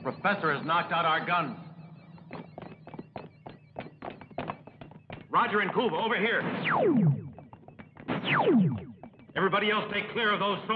professor has knocked out our guns. Roger and Kuva, over here. Everybody else stay clear of those soldiers.